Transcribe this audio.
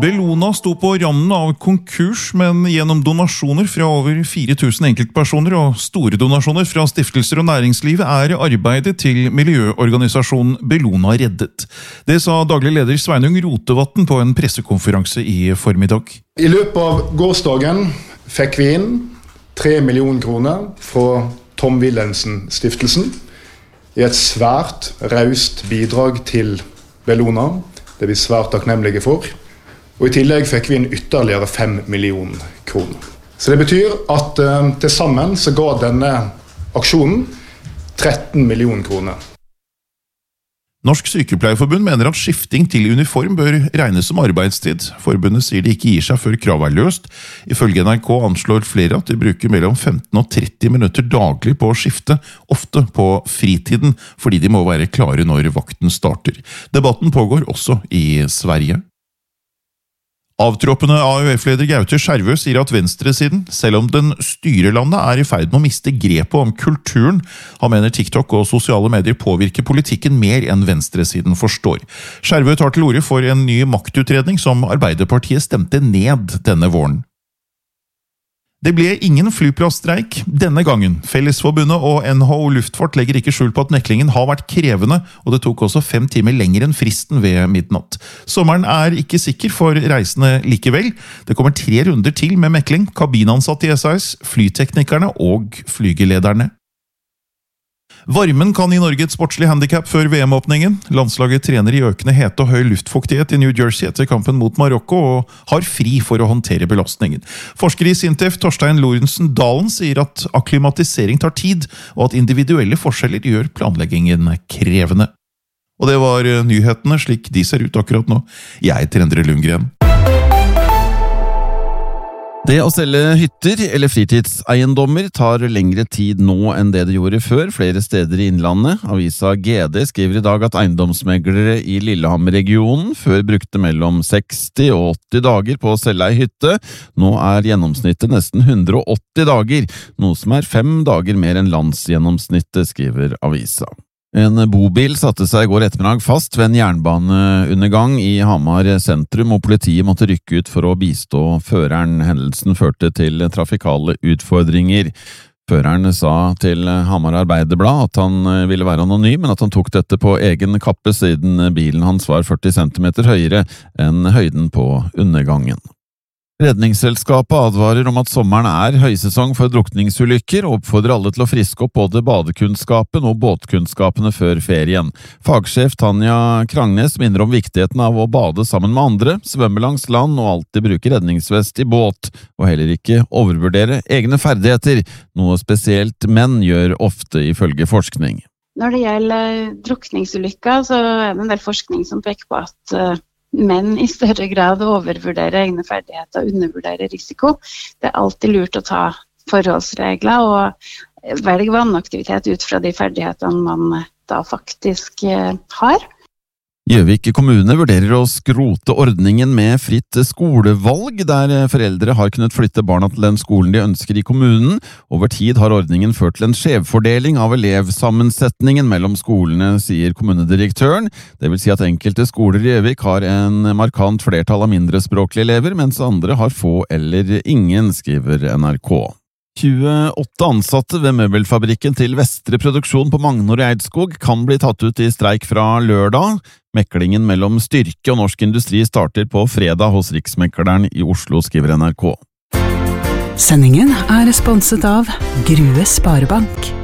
Bellona sto på randen av konkurs, men gjennom donasjoner fra over 4000 enkeltpersoner og store donasjoner fra stiftelser og næringslivet er arbeidet til miljøorganisasjonen Bellona reddet. Det sa daglig leder Sveinung Rotevatn på en pressekonferanse i formiddag. I løpet av gårsdagen fikk vi inn 3 millioner kroner fra Tom Wilhelmsen Stiftelsen i et svært raust bidrag til Bellona. Det er vi svært takknemlige for. Og i tillegg fikk vi inn ytterligere 5 millioner kroner. Så det betyr at til sammen så ga denne aksjonen 13 millioner kroner. Norsk Sykepleierforbund mener at skifting til uniform bør regnes som arbeidstid. Forbundet sier de ikke gir seg før kravet er løst. Ifølge NRK anslår flere at de bruker mellom 15 og 30 minutter daglig på å skifte, ofte på fritiden, fordi de må være klare når vakten starter. Debatten pågår også i Sverige. Avtroppende AUF-leder Gaute Skjervø sier at venstresiden, selv om den styrer landet, er i ferd med å miste grepet om kulturen. Han mener TikTok og sosiale medier påvirker politikken mer enn venstresiden forstår. Skjervø tar til orde for en ny maktutredning som Arbeiderpartiet stemte ned denne våren. Det ble ingen flyplassstreik denne gangen. Fellesforbundet og NHO Luftfart legger ikke skjul på at meklingen har vært krevende, og det tok også 5 timer lenger enn fristen ved midnatt. Sommeren er ikke sikker for reisende likevel. Det kommer 3 runder til med mekling, kabinansatte i SAS, flyteknikerne og flygelederne. Varmen kan gi Norge et sportslig handicap før VM-åpningen. Landslaget trener i økende hete og høy luftfuktighet i New Jersey etter kampen mot Marokko og har fri for å håndtere belastningen. Forsker i Sintef, Torstein Lorentzen Dalen, sier at akklimatisering tar tid, og at individuelle forskjeller gjør planleggingen krevende. Og det var nyhetene slik de ser ut akkurat nå. Jeg heter Endre Lundgren. Det å selge hytter eller fritidseiendommer tar lengre tid nå enn det gjorde før flere steder i innlandet. Avisa GD skriver i dag at eiendomsmeglere i Lillehammer-regionen før brukte mellom 60 og 80 dager på å selge ei hytte. Nå er gjennomsnittet nesten 180 dager, noe som er 5 dager mer enn landsgjennomsnittet, skriver avisa. En bobil satte seg i går ettermiddag fast ved en jernbaneundergang i Hamar sentrum, og politiet måtte rykke ut for å bistå føreren. Hendelsen førte til trafikale utfordringer. Føreren sa til Hamar Arbeiderblad at han ville være anonym, men at han tok dette på egen kappe siden bilen hans var 40 centimeter høyere enn høyden på undergangen. Redningsselskapet advarer om at sommeren er høysesong for drukningsulykker og oppfordrer alle til å friske opp både badekunnskapen og båtkunnskapene før ferien. Fagsjef Tanja Krangnes minner om viktigheten av å bade sammen med andre, svømme langs land og alltid bruke redningsvest i båt, og heller ikke overvurdere egne ferdigheter, noe spesielt menn gjør ofte ifølge forskning. Når det gjelder drukningsulykker, så er det en del forskning som peker på at menn i større grad overvurderer egne ferdigheter og undervurderer risiko. Det er alltid lurt å ta forholdsregler og velge vannaktivitet ut fra de ferdighetene man da faktisk har. Gjøvik kommune vurderer å skrote ordningen med fritt skolevalg, der foreldre har kunnet flytte barna til den skolen de ønsker i kommunen. Over tid har ordningen ført til en skjevfordeling av elevsammensetningen mellom skolene, sier kommunedirektøren. Det vil si at enkelte skoler i Gjøvik har en markant flertall av mindrespråklige elever, mens andre har få eller ingen, skriver NRK. 28 ansatte ved møbelfabrikken til Vestre Produksjon på Magnor i Eidskog kan bli tatt ut i streik fra lørdag. Meklingen mellom Styrke og Norsk Industri starter på fredag hos Riksmekleren i Oslo, skriver NRK. Sendingen er sponset av Grue Sparebank.